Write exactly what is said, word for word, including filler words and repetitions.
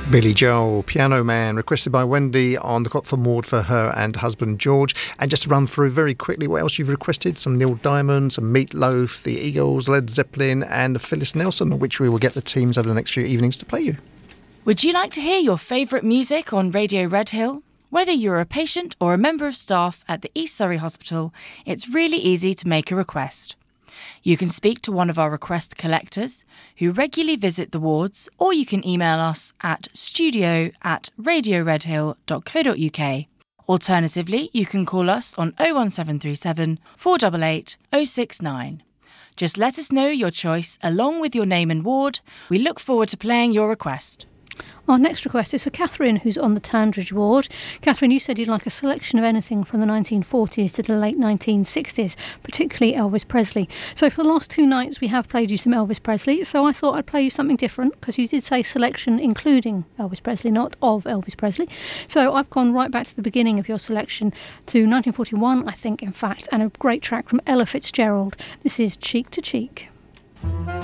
Billy Joel, Piano Man, requested by Wendy on the Cotham Ward for her and husband George. And just to run through very quickly what else you've requested: some Neil Diamond, some Meat Loaf, the Eagles, Led Zeppelin and Phyllis Nelson, which we will get the teams over the next few evenings to play you. Would you like to hear your favourite music on Radio Redhill? Whether you're a patient or a member of staff at the East Surrey Hospital, it's really easy to make a request. You can speak to one of our request collectors who regularly visit the wards, or you can email us at studio at radioredhill.co.uk. Alternatively, you can call us on oh one seven three seven, four eight eight, oh six nine. Just let us know your choice along with your name and ward. We look forward to playing your request. Our next request is for Catherine, who's on the Tandridge ward. Catherine, you said you'd like a selection of anything from the nineteen forties to the late nineteen sixties, particularly Elvis Presley. So for the last two nights we have played you some Elvis Presley, so I thought I'd play you something different, because you did say selection including Elvis Presley, not of Elvis Presley. So I've gone right back to the beginning of your selection, to nineteen forty-one, I think, in fact, and a great track from Ella Fitzgerald. This is Cheek to Cheek.